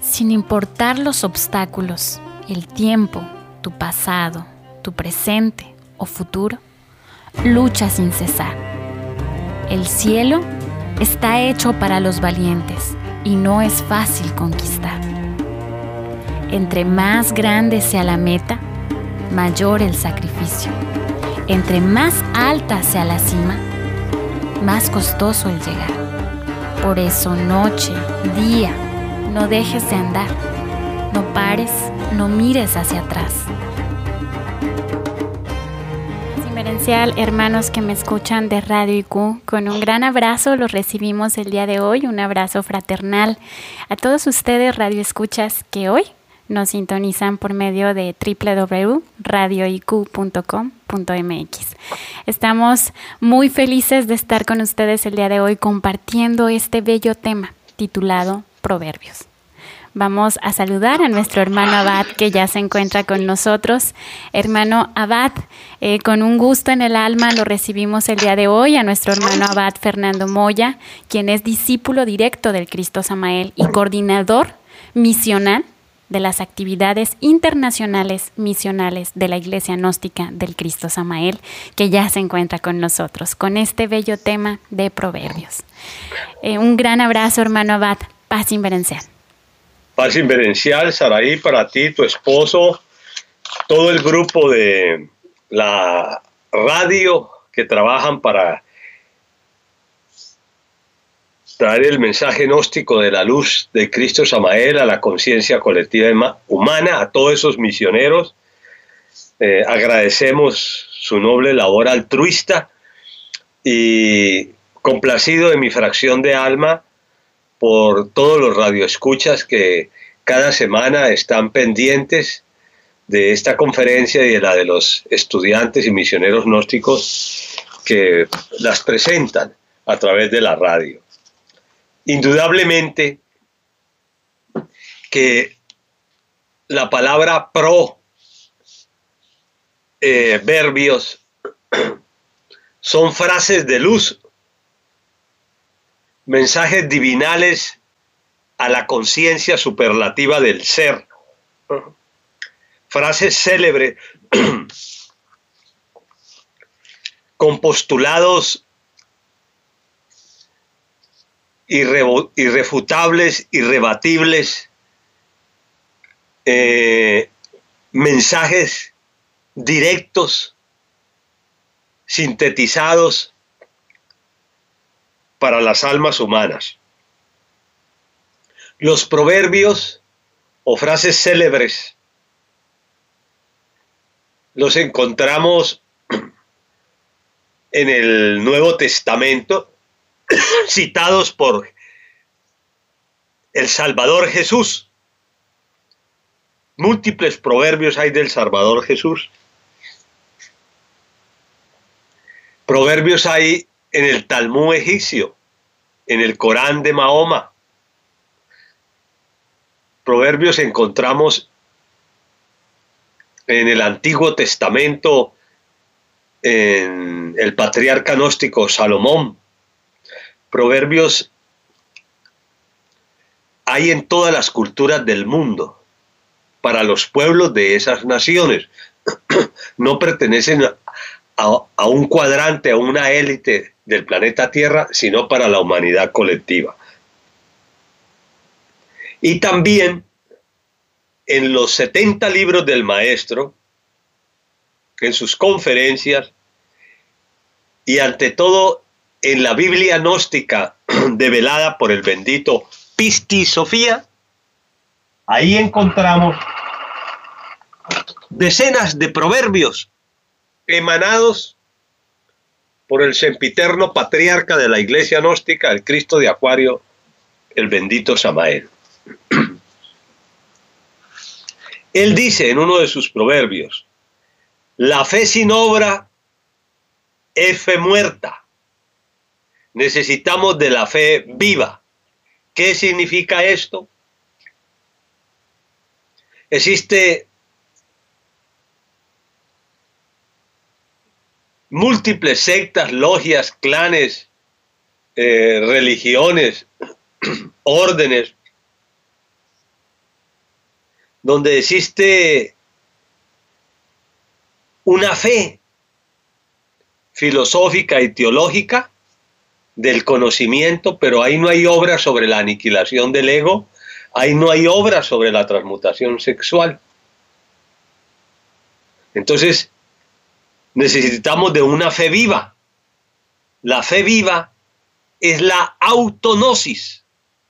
Sin importar los obstáculos, el tiempo, tu pasado, tu presente o futuro, lucha sin cesar. El cielo está hecho para los valientes y no es fácil conquistar. Entre más grande sea la meta, mayor el sacrificio. Entre más alta sea la cima, más costoso el llegar. Por eso noche, día, no dejes de andar. No pares, no mires hacia atrás. Reverencial, hermanos que me escuchan de Radio IQ, con un gran abrazo los recibimos el día de hoy, un abrazo fraternal a todos ustedes radioescuchas que hoy nos sintonizan por medio de www.radioiq.com.mx. Estamos muy felices de estar con ustedes el día de hoy compartiendo este bello tema titulado Proverbios. Vamos a saludar a nuestro hermano Abad que ya se encuentra con nosotros. Hermano Abad, con un gusto en el alma lo recibimos el día de hoy a nuestro hermano Abad Fernando Moya, quien es discípulo directo del Cristo Samael y coordinador misional de las actividades internacionales misionales de la Iglesia Gnóstica del Cristo Samael, que ya se encuentra con nosotros con este bello tema de Proverbios. Un gran abrazo, hermano Abad. Paz inverencial. Paz inverencial, Saraí, para ti, tu esposo, todo el grupo de la radio que trabajan para traer el mensaje gnóstico de la luz de Cristo Samael a la conciencia colectiva humana, a todos esos misioneros. Agradecemos su noble labor altruista y complacido de mi fracción de alma por todos los radioescuchas que cada semana están pendientes de esta conferencia y de la de los estudiantes y misioneros gnósticos que las presentan a través de la radio. Indudablemente que la palabra verbios son frases de luz, mensajes divinales a la conciencia superlativa del ser. Frases célebres con postulados irrefutables, irrebatibles, mensajes directos, sintetizados para las almas humanas. Los proverbios o frases célebres los encontramos en el Nuevo Testamento, citados por el Salvador Jesús. Múltiples proverbios hay del Salvador Jesús. Proverbios hay en el Talmud egipcio, en el Corán de Mahoma. Proverbios encontramos en el Antiguo Testamento, en el patriarca gnóstico Salomón. Proverbios hay en todas las culturas del mundo, para los pueblos de esas naciones. No pertenecen a un cuadrante, a una élite del planeta Tierra, sino para la humanidad colectiva. Y también en los 70 libros del maestro, en sus conferencias, y ante todo en la Biblia gnóstica develada por el bendito Pisti Sofía, ahí encontramos decenas de proverbios emanados por el sempiterno patriarca de la Iglesia gnóstica, el Cristo de Acuario, el bendito Samael. Él dice en uno de sus proverbios: la fe sin obra es fe muerta. Necesitamos de la fe viva. ¿Qué significa esto? Existe múltiples sectas, logias, clanes, religiones, órdenes donde existe una fe filosófica y teológica del conocimiento, pero ahí no hay obra sobre la aniquilación del ego, ahí no hay obra sobre la transmutación sexual. Entonces, necesitamos de una fe viva. La fe viva es la autognosis.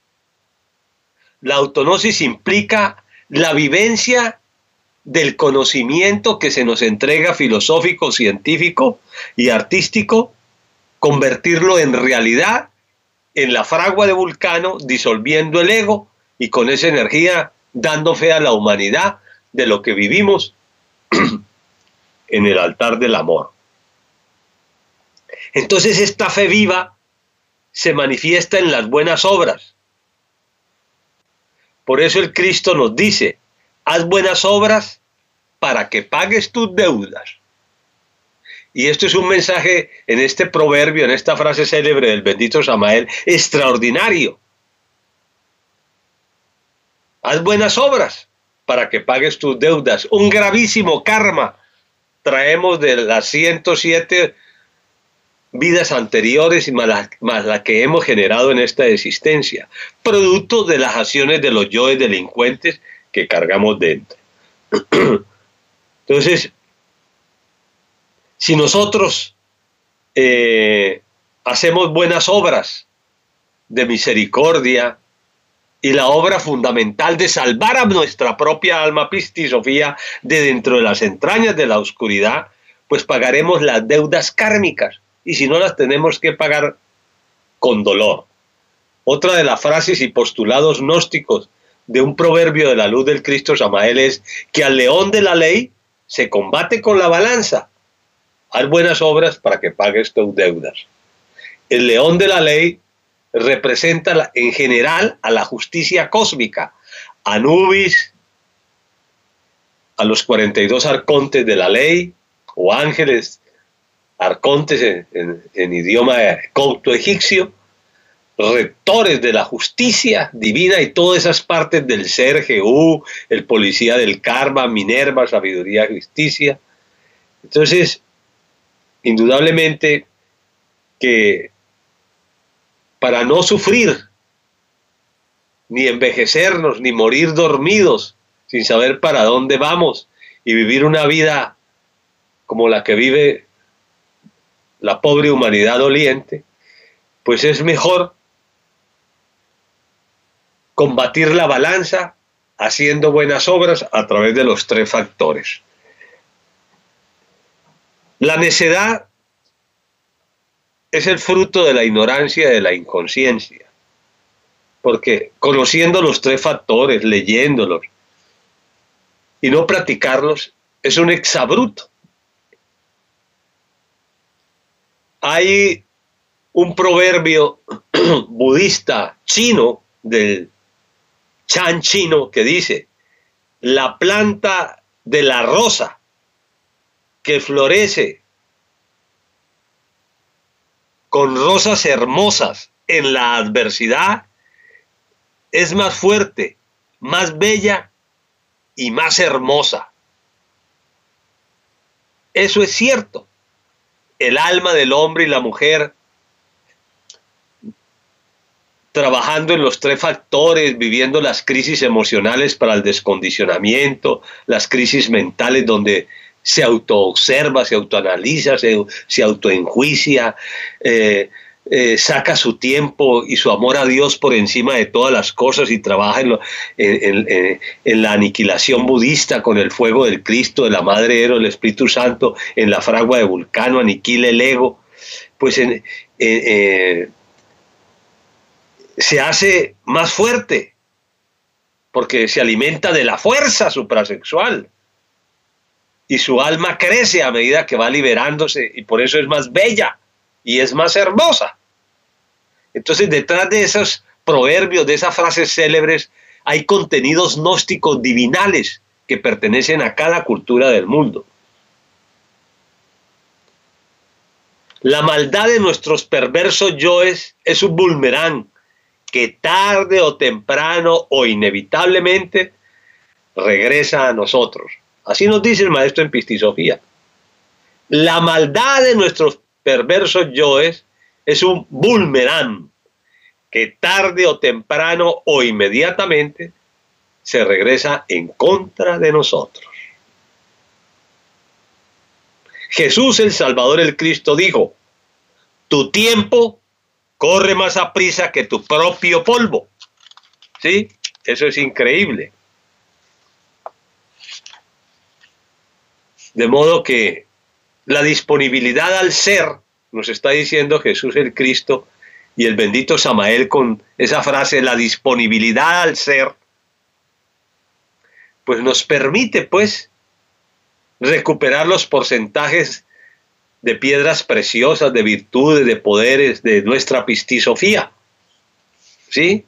La autognosis implica la vivencia del conocimiento que se nos entrega filosófico, científico y artístico, convertirlo en realidad en la fragua de Vulcano, disolviendo el ego y con esa energía dando fe a la humanidad de lo que vivimos en el altar del amor. Entonces esta fe viva se manifiesta en las buenas obras. Por eso el Cristo nos dice: haz buenas obras para que pagues tus deudas. Y esto es un mensaje en este proverbio, en esta frase célebre del bendito Samael, extraordinario. Haz buenas obras para que pagues tus deudas. Un gravísimo karma traemos de las 107 vidas anteriores y más la que hemos generado en esta existencia, producto de las acciones de los yoes delincuentes que cargamos dentro. Entonces, si nosotros hacemos buenas obras de misericordia y la obra fundamental de salvar a nuestra propia alma Pistis Sofía de dentro de las entrañas de la oscuridad, pues pagaremos las deudas kármicas, y si no las tenemos que pagar con dolor. Otra de las frases y postulados gnósticos de un proverbio de la luz del Cristo Samael es que al león de la ley se combate con la balanza. Haz buenas obras para que pagues tus deudas. El león de la ley representa en general a la justicia cósmica, a Anubis, a los 42 arcontes de la ley, o ángeles, arcontes en idioma copto egipcio, rectores de la justicia divina y todas esas partes del ser, Jehú, el policía del karma, Minerva, sabiduría, justicia. Entonces, indudablemente que para no sufrir, ni envejecernos, ni morir dormidos, sin saber para dónde vamos, y vivir una vida como la que vive la pobre humanidad doliente, pues es mejor combatir la balanza haciendo buenas obras a través de los 3 factores. La necedad es el fruto de la ignorancia y de la inconsciencia, porque conociendo los 3 factores, leyéndolos y no practicarlos, es un exabrupto. Hay un proverbio budista chino, del Chan chino, que dice: la planta de la rosa que florece con rosas hermosas en la adversidad es más fuerte, más bella y más hermosa. Eso es cierto. El alma del hombre y la mujer, trabajando en los 3 factores, viviendo las crisis emocionales para el descondicionamiento, las crisis mentales donde se autoobserva, se autoanaliza, se autoenjuicia, saca su tiempo y su amor a Dios por encima de todas las cosas y trabaja en la aniquilación budista con el fuego del Cristo, de la Madre Eros, del Espíritu Santo, en la fragua de Vulcano, aniquila el ego, pues se hace más fuerte porque se alimenta de la fuerza suprasexual y su alma crece a medida que va liberándose, y por eso es más bella y es más hermosa. Entonces, detrás de esos proverbios, de esas frases célebres, hay contenidos gnósticos divinales que pertenecen a cada cultura del mundo. La maldad de nuestros perversos yoes es un boomerang que tarde o temprano o inevitablemente regresa a nosotros. Así nos dice el maestro en Pistisofía. La maldad de nuestros perversos yoes es un boomerang que tarde o temprano o inmediatamente se regresa en contra de nosotros. Jesús el Salvador, el Cristo, dijo: tu tiempo corre más aprisa que tu propio polvo. ¿Sí? Eso es increíble. De modo que la disponibilidad al ser, nos está diciendo Jesús el Cristo y el bendito Samael con esa frase, la disponibilidad al ser, pues nos permite pues recuperar los porcentajes de piedras preciosas, de virtudes, de poderes de nuestra pistisofía, ¿sí?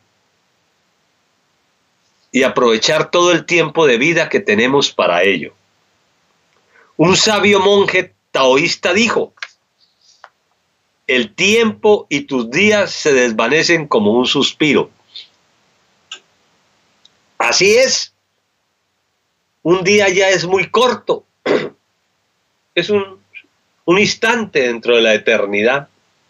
Y aprovechar todo el tiempo de vida que tenemos para ello. Un sabio monje taoísta dijo: el tiempo y tus días se desvanecen como un suspiro. Así es. Un día ya es muy corto. Es un instante dentro de la eternidad.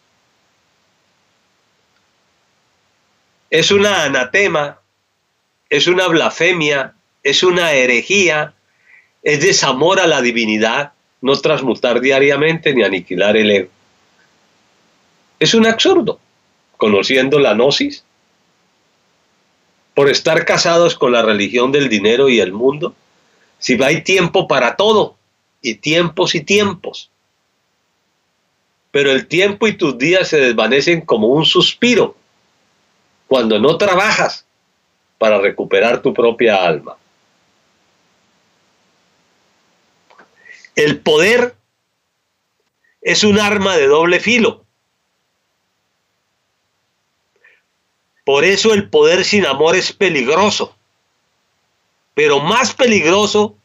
Es una anatema, es una blasfemia, es una herejía, es desamor a la divinidad, no transmutar diariamente ni aniquilar el ego. Es un absurdo, conociendo la gnosis, por estar casados con la religión del dinero y el mundo, si hay tiempo para todo, y tiempos, pero el tiempo y tus días se desvanecen como un suspiro, cuando no trabajas para recuperar tu propia alma. El poder es un arma de doble filo. Por eso el poder sin amor es peligroso. Pero más peligroso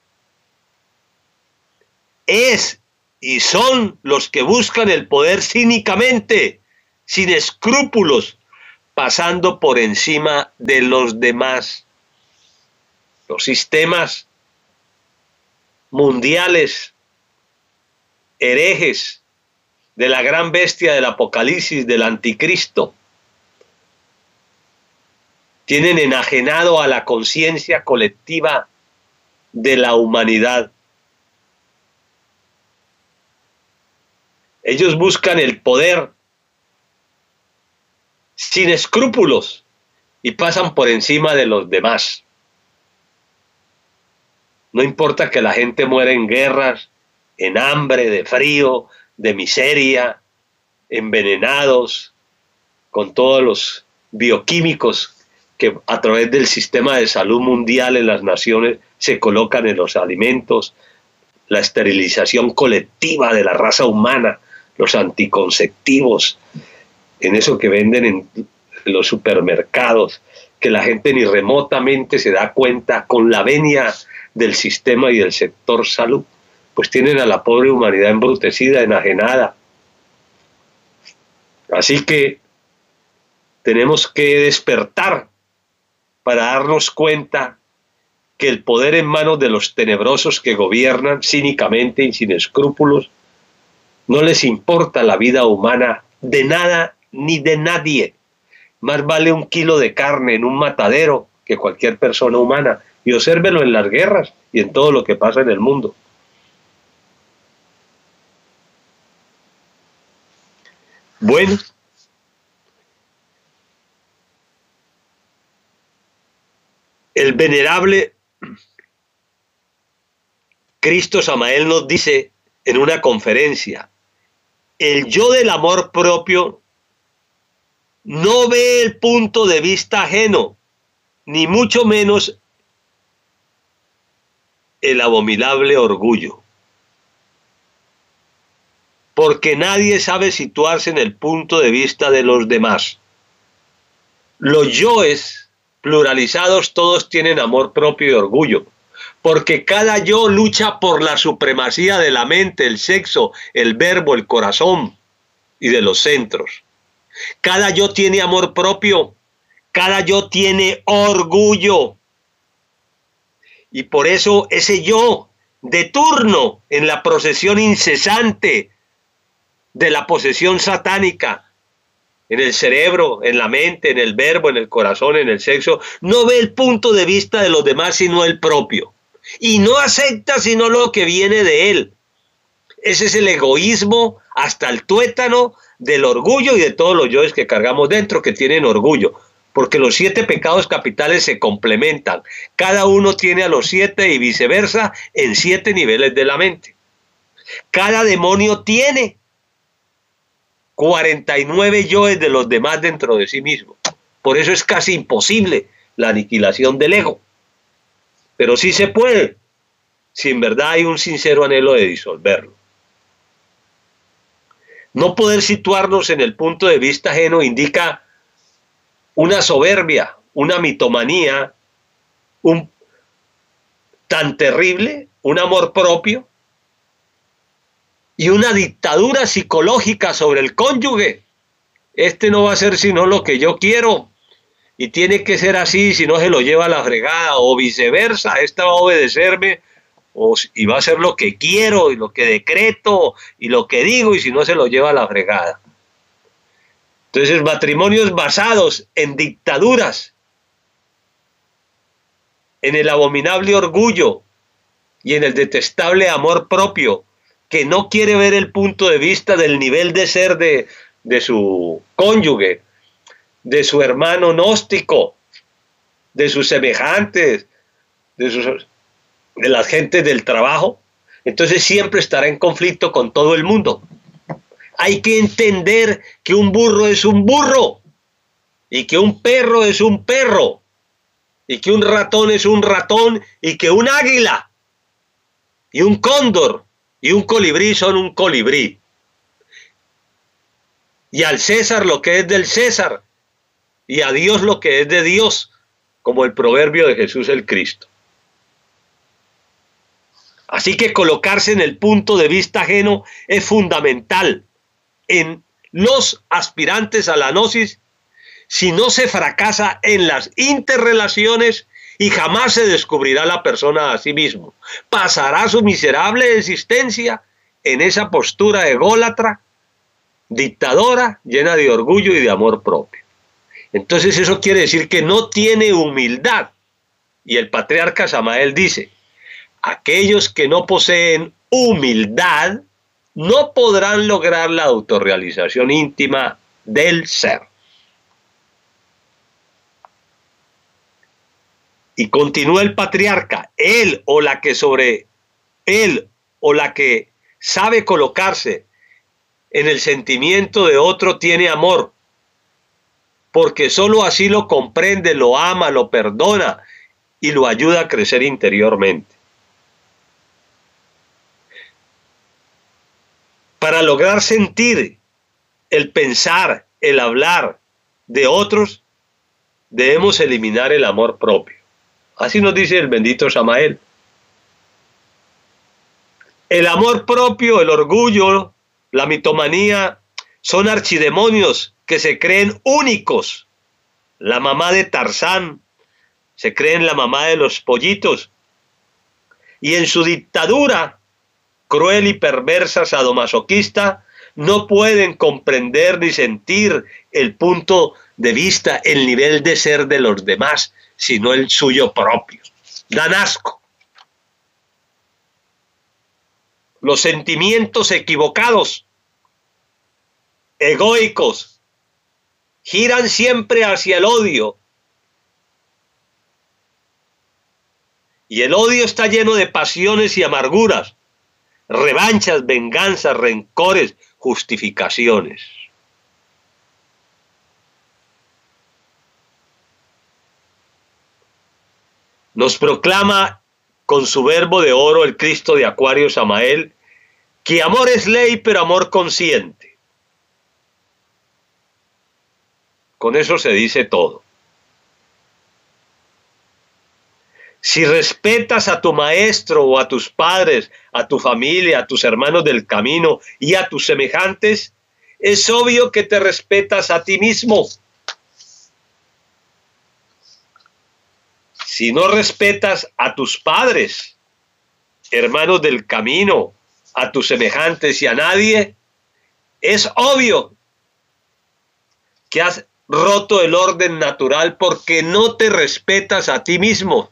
es y son los que buscan el poder cínicamente, sin escrúpulos, pasando por encima de los demás. Los sistemas mundiales, herejes, de la gran bestia del Apocalipsis, del Anticristo, tienen enajenado a la conciencia colectiva de la humanidad. Ellos buscan el poder sin escrúpulos y pasan por encima de los demás. No importa que la gente muera en guerras, en hambre, de frío, de miseria, envenenados, con todos los bioquímicos que a través del sistema de salud mundial en las naciones se colocan en los alimentos, la esterilización colectiva de la raza humana, los anticonceptivos, en eso que venden en los supermercados, que la gente ni remotamente se da cuenta con la venia del sistema y del sector salud, pues tienen a la pobre humanidad embrutecida, enajenada. Así que tenemos que despertar para darnos cuenta que el poder en manos de los tenebrosos que gobiernan cínicamente y sin escrúpulos, no les importa la vida humana de nada ni de nadie. Más vale un kilo de carne en un matadero que cualquier persona humana. Y obsérvelo en las guerras y en todo lo que pasa en el mundo. Bueno, el venerable Cristo Samael nos dice en una conferencia: el yo del amor propio no ve el punto de vista ajeno, ni mucho menos el abominable orgullo. Porque nadie sabe situarse en el punto de vista de los demás. Los yoes pluralizados todos tienen amor propio y orgullo, porque cada yo lucha por la supremacía de la mente, el sexo, el verbo, el corazón y de los centros. Cada yo tiene amor propio, cada yo tiene orgullo. Y por eso ese yo de turno en la procesión incesante de la posesión satánica, en el cerebro, en la mente, en el verbo, en el corazón, en el sexo, no ve el punto de vista de los demás sino el propio. Y no acepta sino lo que viene de él. Ese es el egoísmo hasta el tuétano del orgullo y de todos los yoes que cargamos dentro que tienen orgullo. Porque los 7 pecados capitales se complementan. Cada uno tiene a los 7 y viceversa en 7 niveles de la mente. Cada demonio tiene 49 yoes de los demás dentro de sí mismo. Por eso es casi imposible la aniquilación del ego. Pero sí se puede, si en verdad hay un sincero anhelo de disolverlo. No poder situarnos en el punto de vista ajeno indica una soberbia, una mitomanía, tan terrible, un amor propio y una dictadura psicológica sobre el cónyuge. Este no va a ser sino lo que yo quiero y tiene que ser así, si no se lo lleva a la fregada, o viceversa, esta va a obedecerme y va a hacer lo que quiero y lo que decreto y lo que digo, y si no se lo lleva a la fregada. Entonces, matrimonios basados en dictaduras, en el abominable orgullo y en el detestable amor propio, que no quiere ver el punto de vista del nivel de ser de su cónyuge, de su hermano gnóstico, de sus semejantes, de las gentes del trabajo, entonces siempre estará en conflicto con todo el mundo. Hay que entender que un burro es un burro, y que un perro es un perro, y que un ratón es un ratón, y que un águila, y un cóndor, y un colibrí son un colibrí. Y al César lo que es del César, y a Dios lo que es de Dios, como el proverbio de Jesús el Cristo. Así que colocarse en el punto de vista ajeno es fundamental en los aspirantes a la gnosis, si no se fracasa en las interrelaciones y jamás se descubrirá la persona a sí mismo. Pasará su miserable existencia en esa postura ególatra, dictadora, llena de orgullo y de amor propio. Entonces eso quiere decir que no tiene humildad. Y el patriarca Samael dice, aquellos que no poseen humildad no podrán lograr la autorrealización íntima del ser. Y continúa el patriarca, él o la que sabe colocarse en el sentimiento de otro tiene amor, porque sólo así lo comprende, lo ama, lo perdona y lo ayuda a crecer interiormente. Para lograr sentir el pensar, el hablar de otros, debemos eliminar el amor propio. Así nos dice el bendito Samael. El amor propio, el orgullo, la mitomanía son archidemonios que se creen únicos. La mamá de Tarzán se creen la mamá de los pollitos. Y en su dictadura cruel y perversa sadomasoquista, no pueden comprender ni sentir el punto de vista, el nivel de ser de los demás, sino el suyo propio. Dan asco. Los sentimientos equivocados, egoicos, giran siempre hacia el odio. Y el odio está lleno de pasiones y amarguras, revanchas, venganzas, rencores, justificaciones. Nos proclama con su verbo de oro el Cristo de Acuario Samael que amor es ley, pero amor consciente. Con eso se dice todo. Si respetas a tu maestro o a tus padres, a tu familia, a tus hermanos del camino y a tus semejantes, es obvio que te respetas a ti mismo. si no respetas a tus padres, hermanos del camino, a tus semejantes y a nadie, es obvio que has roto el orden natural porque no te respetas a ti mismo.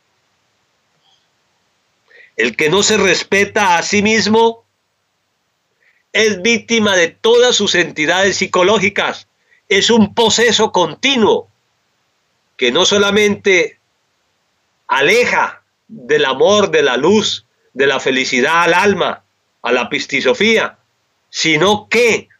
El que no se respeta a sí mismo es víctima de todas sus entidades psicológicas. Es un poseso continuo que no solamente aleja del amor, de la luz, de la felicidad al alma, a la pistisofía, sino que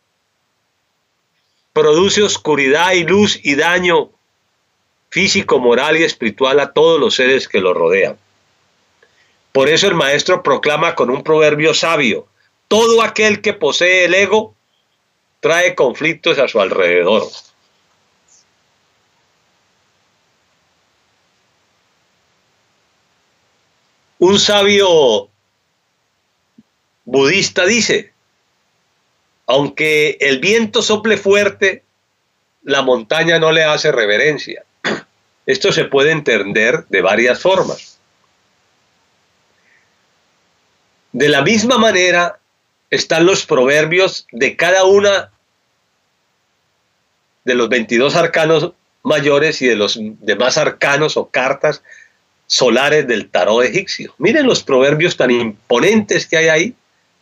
produce oscuridad y luz y daño físico, moral y espiritual a todos los seres que lo rodean. Por eso el maestro proclama con un proverbio sabio: todo aquel que posee el ego trae conflictos a su alrededor. Un sabio budista dice: aunque el viento sople fuerte, la montaña no le hace reverencia. Esto se puede entender de varias formas. De la misma manera están los proverbios de cada una de los 22 arcanos mayores y de los demás arcanos o cartas solares del tarot egipcio. Miren los proverbios tan imponentes que hay ahí.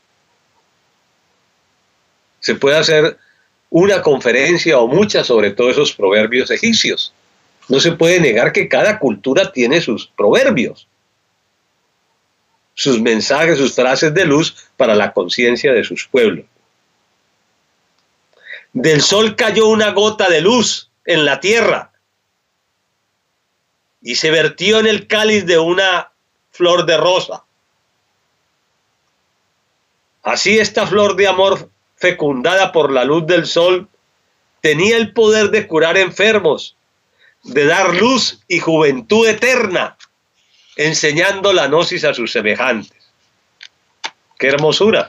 Se puede hacer una conferencia o muchas sobre todos esos proverbios egipcios. No se puede negar que cada cultura tiene sus proverbios, sus mensajes, sus frases de luz para la conciencia de sus pueblos. Del sol cayó una gota de luz en la tierra y se vertió en el cáliz de una flor de rosa. Así esta flor de amor, fecundada por la luz del sol, tenía el poder de curar enfermos, de dar luz y juventud eterna, enseñando la gnosis a sus semejantes. ¡Qué hermosura!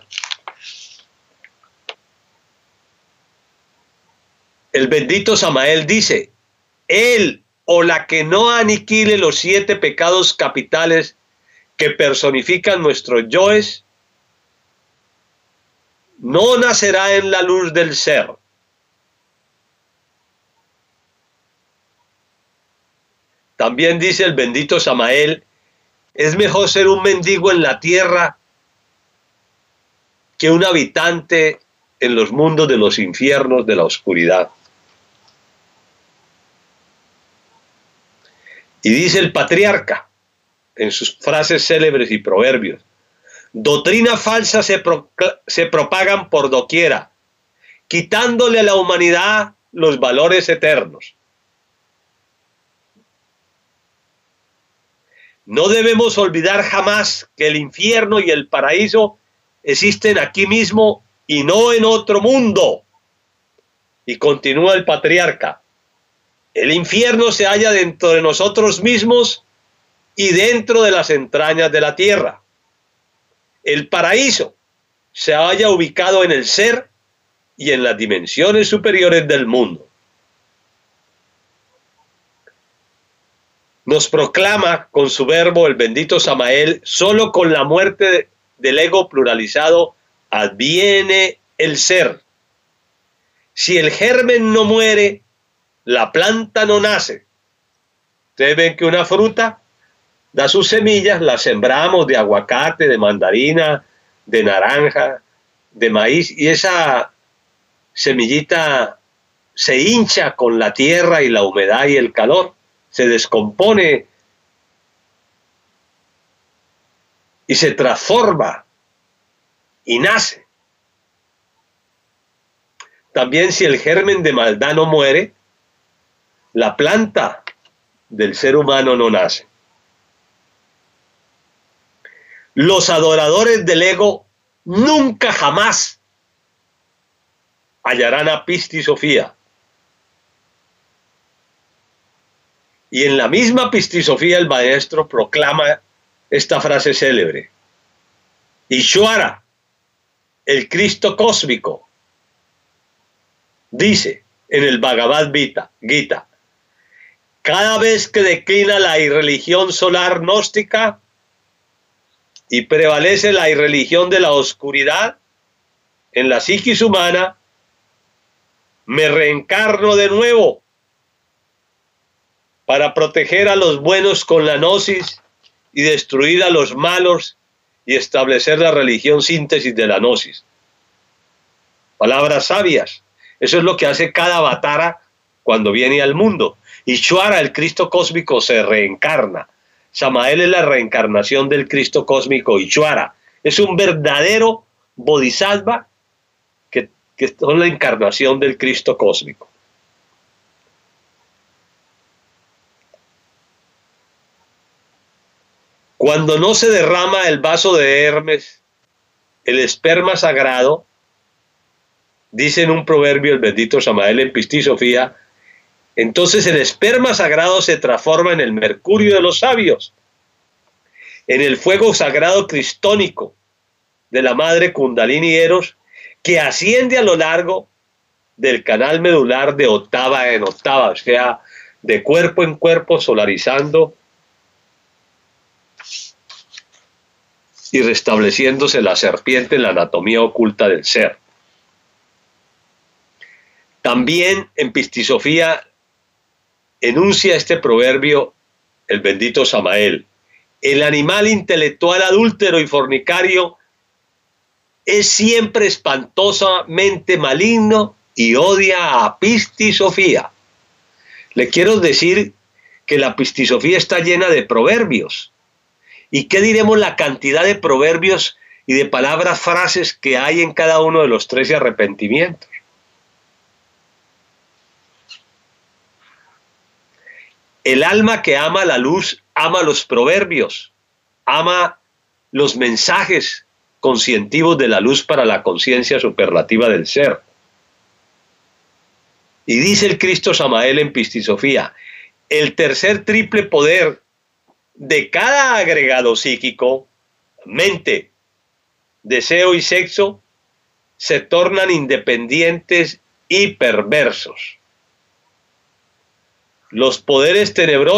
El bendito Samael dice: él o la que no aniquile los 7 pecados capitales que personifican nuestros yoes, no nacerá en la luz del ser. También dice el bendito Samael: es mejor ser un mendigo en la tierra que un habitante en los mundos de los infiernos de la oscuridad. Y dice el patriarca en sus frases célebres y proverbios: doctrinas falsas se propagan por doquiera, quitándole a la humanidad los valores eternos. No debemos olvidar jamás que el infierno y el paraíso existen aquí mismo y no en otro mundo. Y continúa el patriarca: el infierno se halla dentro de nosotros mismos y dentro de las entrañas de la tierra. El paraíso se halla ubicado en el ser y en las dimensiones superiores del mundo. Nos proclama con su verbo el bendito Samael: solo con la muerte del ego pluralizado adviene el ser. Si el germen no muere, la planta no nace. Ustedes ven que una fruta da sus semillas, las sembramos de aguacate, de mandarina, de naranja, de maíz, y esa semillita se hincha con la tierra y la humedad y el calor, se descompone y se transforma y nace. También si el germen de maldad no muere, la planta del ser humano no nace. Los adoradores del ego nunca jamás hallarán a Pistisofía. Y en la misma Pistisofía el maestro proclama esta frase célebre: Ishvara, el Cristo cósmico, dice en el Bhagavad Gita, Cada vez que declina la irreligión solar gnóstica y prevalece la irreligión de la oscuridad en la psiquis humana, me reencarno de nuevo para proteger a los buenos con la gnosis y destruir a los malos y establecer la religión síntesis de la gnosis. Palabras sabias. Eso es lo que hace cada avatara cuando viene al mundo. Ishvara, el Cristo cósmico, se reencarna. Samael es la reencarnación del Cristo cósmico Ishvara. Es un verdadero bodhisattva que es la encarnación del Cristo cósmico. Cuando no se derrama el vaso de Hermes, el esperma sagrado, dice en un proverbio el bendito Samael en Pistis Sofía, entonces el esperma sagrado se transforma en el mercurio de los sabios, en el fuego sagrado cristónico de la madre Kundalini Eros, que asciende a lo largo del canal medular de octava en octava, o sea, de cuerpo en cuerpo, solarizando y restableciéndose la serpiente en la anatomía oculta del ser. También en Pistisofía enuncia este proverbio el bendito Samael. El animal intelectual adúltero y fornicario es siempre espantosamente maligno y odia a Pistisofía. Le quiero decir que la Pistisofía está llena de proverbios. ¿Y qué diremos la cantidad de proverbios y de palabras, frases que hay en cada uno de los 13 arrepentimientos? El alma que ama la luz, ama los proverbios, ama los mensajes conscientivos de la luz para la conciencia superlativa del ser. Y dice el Cristo Samael en Pistisofía, el tercer triple poder de cada agregado psíquico, mente, deseo y sexo, se tornan independientes y perversos. Los poderes tenebrosos